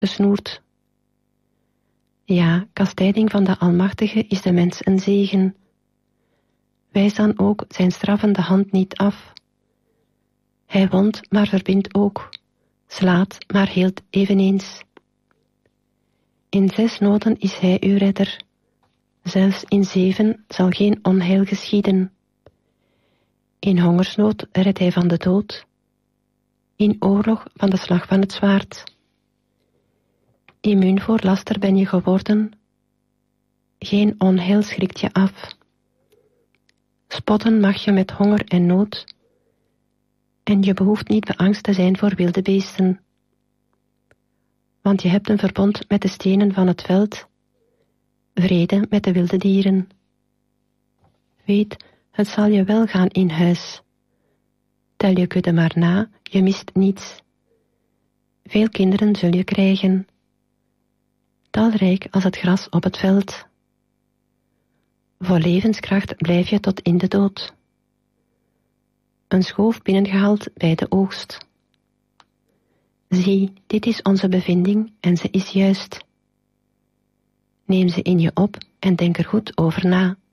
gesnoerd. Ja, kastijding van de Almachtige is de mens een zegen. Wijs dan ook zijn straffende hand niet af. Hij wondt, maar verbindt ook. Slaat, maar heelt eveneens. In 6 noden is hij uw redder. Zelfs in 7 zal geen onheil geschieden. In hongersnood redt hij van de dood. In oorlog van de slag van het zwaard. Immuun voor laster ben je geworden. Geen onheil schrikt je af. Spotten mag je met honger en nood. En je behoeft niet beangst te zijn voor wilde beesten. Want je hebt een verbond met de stenen van het veld. Vrede met de wilde dieren. Weet, het zal je wel gaan in huis. Tel je kudde maar na, je mist niets. Veel kinderen zul je krijgen. Talrijk als het gras op het veld. Voor levenskracht blijf je tot in de dood. Een schoof binnengehaald bij de oogst. Zie, dit is onze bevinding en ze is juist. Neem ze in je op en denk er goed over na.